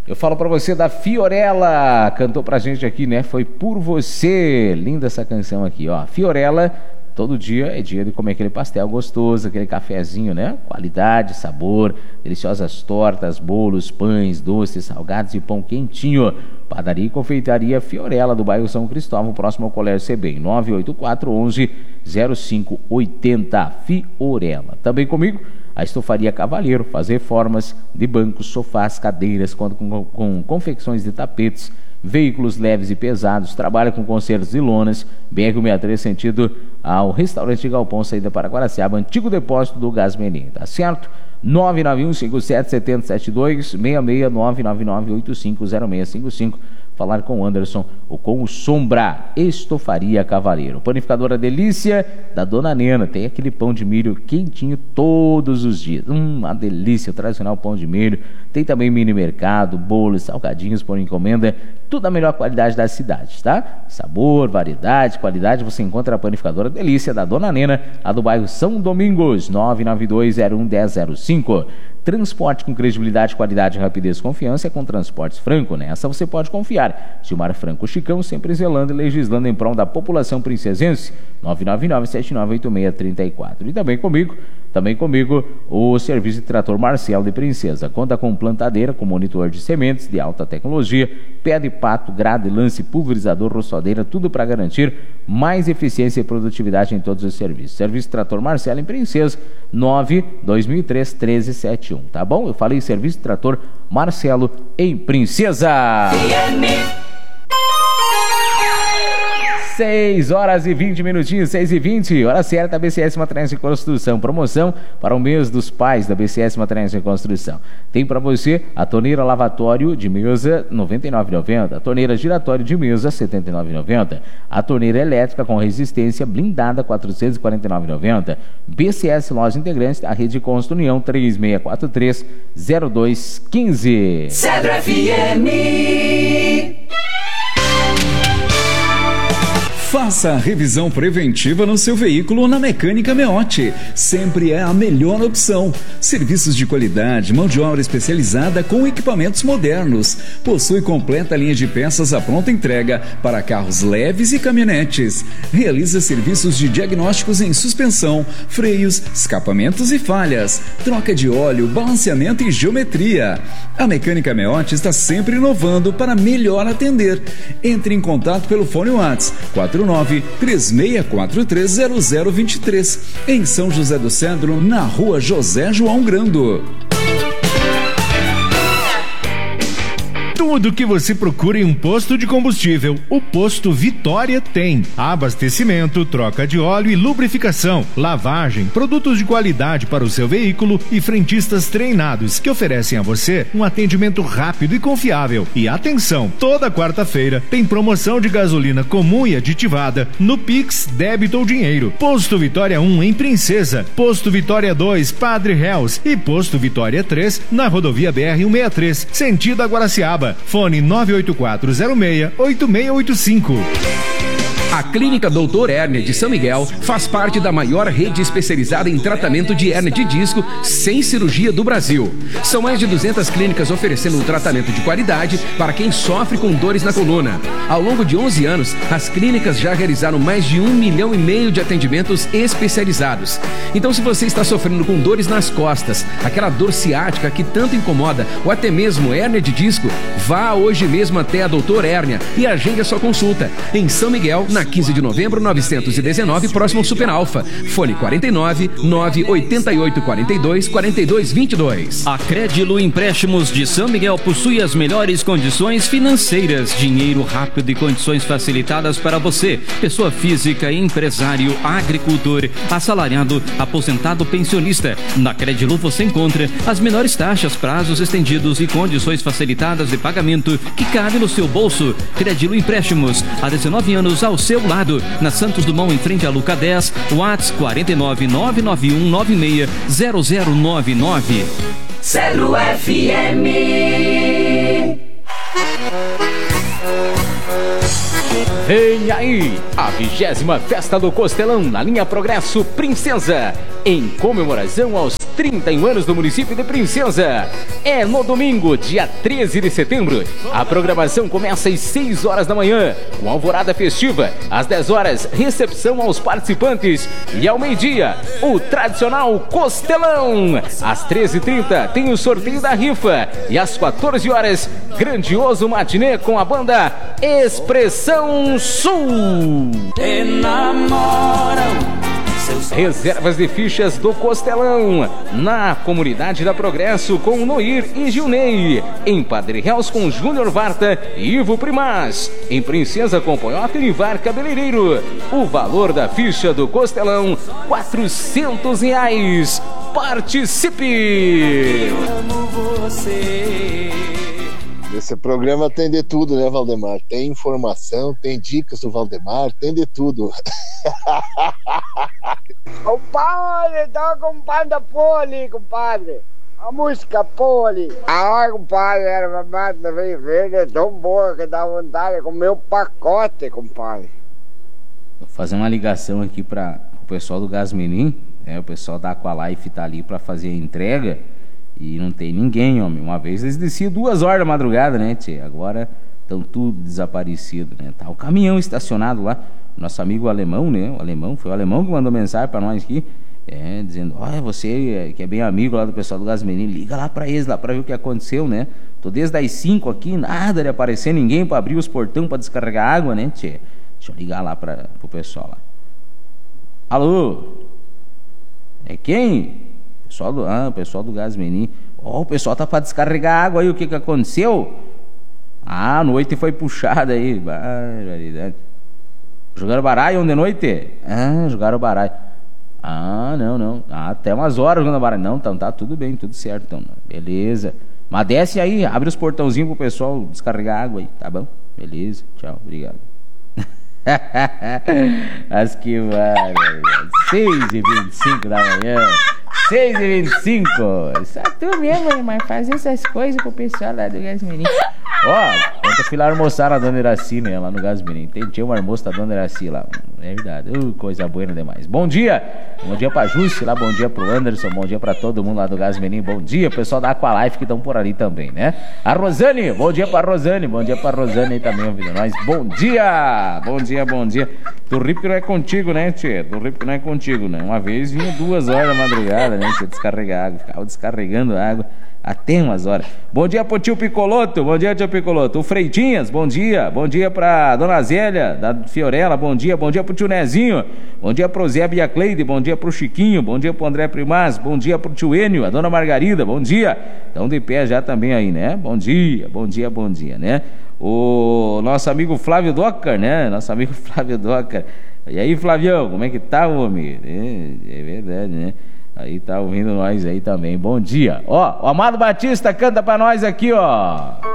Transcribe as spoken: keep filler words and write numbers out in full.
Eu falo pra você da Fiorella, cantou pra gente aqui, né? Foi Por Você. Linda essa canção aqui, ó. Fiorella, todo dia é dia de comer aquele pastel gostoso, aquele cafezinho, né? Qualidade, sabor, deliciosas tortas, bolos, pães, doces, salgados e pão quentinho. Padaria e confeitaria Fiorella, do bairro São Cristóvão, próximo ao Colégio Sebem. nove oito quatro, onze, zero cinco oito zero. Fiorella. Também comigo, a Estofaria Cavalheiro, faz reformas de bancos, sofás, cadeiras, com, com, com confecções de tapetes, veículos leves e pesados, trabalha com consertos de lonas, B R cento e sessenta e três, sentido ao restaurante Galpão, saída para Guaraciaba, antigo depósito do Gás Menin, tá certo? nove nove um, cinco sete sete zero sete dois, seis seis nove nove nove oito cinco zero seis cinco cinco. Falar com o Anderson ou com o Sombra. Estofaria Cavaleiro. Panificadora Delícia da Dona Nena. Tem aquele pão de milho quentinho todos os dias. Hum, uma delícia, o tradicional pão de milho. Tem também mini mercado, bolos, salgadinhos por encomenda. Tudo a melhor qualidade da cidade, tá? Sabor, variedade, qualidade você encontra na Panificadora Delícia da Dona Nena, a do bairro São Domingos. Nove nove dois zero um um zero zero cinco. Transporte com credibilidade, qualidade, rapidez e confiança é com Transportes Franco. Nessa você pode confiar. Gilmar Franco Chicão, sempre zelando e legislando em prol da população princesense. nove nove nove sete nove oito seis três quatro. E também comigo, também comigo, o serviço de trator Marcelo de Princesa. Conta com plantadeira, com monitor de sementes de alta tecnologia, pé de pato, grade, lance, pulverizador, roçadeira, tudo para garantir mais eficiência e produtividade em todos os serviços. Serviço Trator Marcelo em Princesa, nove dois mil e três, treze setenta e um, tá bom? Eu falei Serviço Trator Marcelo em Princesa. seis horas e vinte minutinhos, seis e vinte, hora certa, B C S Materiais em Construção, promoção para o mês dos pais da B C S Materiais em Construção. Tem para você a torneira lavatório de mesa noventa e nove reais e noventa centavos, a torneira giratório de mesa setenta e nove reais e noventa centavos, a torneira elétrica com resistência blindada quatrocentos e quarenta e nove reais e noventa centavos. B C S Lojas Integrantes da Rede Consta União três seis quatro três, zero dois um cinco. Cedro F M. Faça a revisão preventiva no seu veículo na Mecânica Meotti. Sempre é a melhor opção. Serviços de qualidade, mão de obra especializada com equipamentos modernos. Possui completa linha de peças à pronta entrega para carros leves e caminhonetes. Realiza serviços de diagnósticos em suspensão, freios, escapamentos e falhas, troca de óleo, balanceamento e geometria. A Mecânica Meotti está sempre inovando para melhor atender. Entre em contato pelo fone WhatsApp quatro nove três seis quatro três zero zero dois três, em São José do Cedro, na rua José João Grando. Tudo que você procura em um posto de combustível, o Posto Vitória tem. Abastecimento, troca de óleo e lubrificação, lavagem, produtos de qualidade para o seu veículo e frentistas treinados que oferecem a você um atendimento rápido e confiável. E atenção, toda quarta-feira tem promoção de gasolina comum e aditivada no Pix, débito ou dinheiro. Posto Vitória um em Princesa, Posto Vitória dois, Padre Reus e Posto Vitória três na rodovia B R cento e sessenta e três, sentido a Guaraciaba. Fone nove oito quatro zero seis oito seis oito cinco. A Clínica Doutor Hérnia de São Miguel faz parte da maior rede especializada em tratamento de hérnia de disco sem cirurgia do Brasil. São mais de duzentas clínicas oferecendo um tratamento de qualidade para quem sofre com dores na coluna. Ao longo de onze anos, as clínicas já realizaram mais de um milhão e meio de atendimentos especializados. Então, se você está sofrendo com dores nas costas, aquela dor ciática que tanto incomoda, ou até mesmo hérnia de disco, vá hoje mesmo até a Doutor Hérnia e agende a sua consulta em São Miguel, na quinze de novembro, novecentos e dezenove, próximo ao Super Alfa. Fone quarenta e nove, nove oito oito, quarenta e dois, quarenta e dois, vinte e dois. A Crédilo Empréstimos de São Miguel possui as melhores condições financeiras, dinheiro rápido e condições facilitadas para você, pessoa física, empresário, agricultor, assalariado, aposentado, pensionista. Na Crédilo você encontra as menores taxas, prazos estendidos e condições facilitadas de pagamento que cabe no seu bolso. Crédilo Empréstimos, há dezenove anos ao seu lado, na Santos Dumont, em frente à Luca dez, WhatsApp quarenta e nove, nove nove um nove seis zero zero nove nove. Cedro F M. Vem aí, A vigésima Festa do Costelão na linha Progresso Princesa, em comemoração aos trinta e um anos do município de Princesa. É no domingo, dia treze de setembro. A programação começa às seis horas da manhã, com alvorada festiva. Às dez horas, recepção aos participantes. E ao meio-dia, o tradicional Costelão. Às treze e trinta, tem o sorteio da rifa. E às quatorze horas, grandioso matinê com a banda Expressão Sul. Enamoram. Reservas de fichas do Costelão na Comunidade da Progresso com Noir e Gilney, em Padre Reus com Júnior Varta e Ivo Primaz, em Princesa com Ponhota e Var Cabeleireiro. O valor da ficha do Costelão, quatrocentos reais. Participe! Eu amo você. Esse programa tem de tudo, né, Valdemar? Tem informação, tem dicas do Valdemar, tem de tudo. Compadre, toca um panda poli, compadre. A música poli. Ah, compadre, era uma mata verde, é tão boa que dá vontade de comer um pacote, compadre. Vou fazer uma ligação aqui para o pessoal do Gasmirim, né? O pessoal da Aqualife tá ali para fazer a entrega. E não tem ninguém, homem. Uma vez eles desciam duas horas da madrugada, né, tchê? Agora estão tudo desaparecido, né? Tá o caminhão estacionado lá. Nosso amigo alemão, né? O alemão, foi o alemão que mandou mensagem para nós aqui, é, dizendo: olha, você que é bem amigo lá do pessoal do Gasmirim, liga lá para eles, lá para ver o que aconteceu, né? Tô desde as cinco aqui, nada de aparecer ninguém para abrir os portão para descarregar água, né, tchê? Deixa eu ligar lá para pro pessoal lá. Alô? É quem? Pessoal do, ah, o pessoal do Gasmirim. Ó, oh, o pessoal tá para descarregar água aí, o que que aconteceu? Ah, a noite foi puxada aí. Barbaridade. Jogaram baralho ontem de noite? Ah, jogaram baralho. Ah, não, não. Ah, até umas horas jogando baralho. Não, então tá tudo bem, tudo certo. Então, beleza. Mas desce aí, abre os portãozinhos pro pessoal descarregar água aí, tá bom? Beleza, tchau, obrigado. As que barbaridade. seis e vinte e cinco da manhã. seis e vinte e cinco. Só tu mesmo, mas faz essas coisas pro pessoal lá do Gasmirim. Ó, ontem eu fui lá almoçar na Dona Iraci, né, lá no Gasmirim. Tem, tinha um almoço da Dona Iraci lá. É verdade. Uh, coisa boa demais. Bom dia. Bom dia pra Júcia lá, bom dia pro Anderson, bom dia pra todo mundo lá do Gasmirim. Bom dia, pessoal da Aqualife que estão por ali também, né? A Rosane, bom dia pra Rosane, bom dia pra Rosane aí também ouvindo nós. Bom dia, bom dia, bom dia. Tu ri porque não é contigo, né, tchê? Tu ri porque não é contigo, né? Uma vez vinha duas horas da madrugada, né, tchê? Descarregar água, ficava descarregando água até umas horas. Bom dia pro tio Picoloto, bom dia, tio Picoloto. O Freitinhas, bom dia. Bom dia pra Dona Zélia, da Fiorella, bom dia. Bom dia pro tio Nezinho, bom dia pro Zé Bia Cleide, bom dia pro Chiquinho, bom dia pro André Primaz, bom dia pro tio Enio, a Dona Margarida, bom dia. Estão de pé já também aí, né? Bom dia, bom dia, bom dia, né? O nosso amigo Flávio Docker, né? Nosso amigo Flávio Docker. E aí, Flavião, como é que tá, homem? É, é verdade, né? Aí tá ouvindo nós aí também. Bom dia. Ó, o Amado Batista canta pra nós aqui, ó.